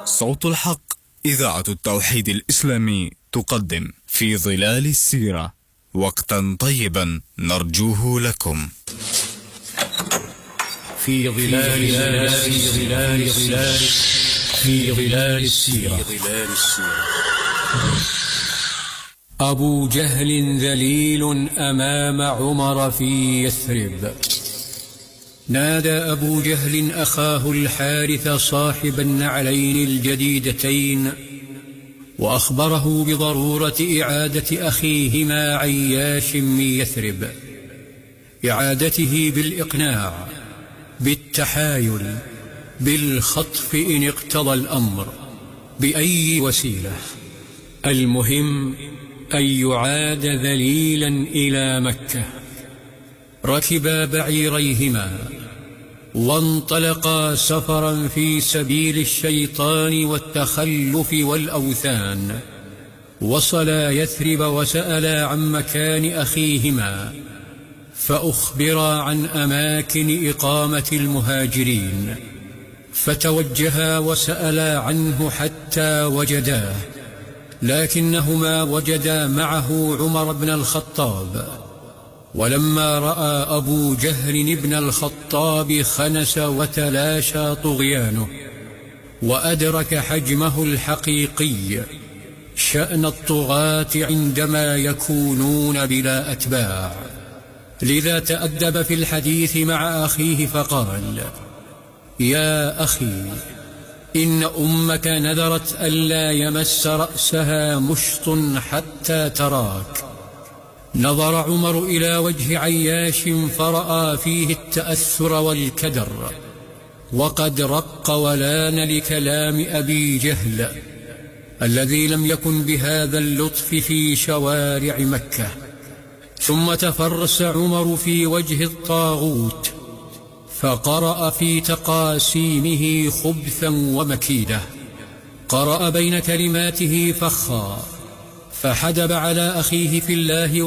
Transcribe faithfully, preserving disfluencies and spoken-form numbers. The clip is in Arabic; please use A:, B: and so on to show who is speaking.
A: صوت الحق إذاعة التوحيد الإسلامي تقدم في ظلال السيرة وقتا طيبا نرجوه لكم.
B: في ظلال في ظلال ظلال في ظلال السيرة. أبو جهل ذليل أمام عمر في يثرب. نادى أبو جهل أخاه الحارث صاحب النعلين الجديدتين وأخبره بضرورة إعادة أخيهما عياش من يثرب، إعادته بالإقناع، بالتحايل، بالخطف إن اقتضى الأمر، بأي وسيلة، المهم أن يعاد ذليلا إلى مكة. ركبا بعيريهما وانطلقا سفرا في سبيل الشيطان والتخلف والأوثان. وصلا يثرب وسألا عن مكان أخيهما، فأخبرا عن أماكن إقامة المهاجرين، فتوجها وسألا عنه حتى وجداه، لكنهما وجدا معه عمر بن الخطاب. ولما رأى أبو جهل بن الخطاب خنس وتلاشى طغيانه وأدرك حجمه الحقيقي، شأن الطغاة عندما يكونون بلا أتباع، لذا تأدب في الحديث مع أخيه فقال: يا أخي، إن أمك نذرت ألا يمس رأسها مشط حتى تراك. نظر عمر إلى وجه عياش فرأى فيه التأثر والكدر، وقد رق ولان لكلام أبي جهل الذي لم يكن بهذا اللطف في شوارع مكة. ثم تفرس عمر في وجه الطاغوت فقرأ في تقاسيمه خبثا ومكيدة، قرأ بين كلماته فخا، فحدب على أخيه في الله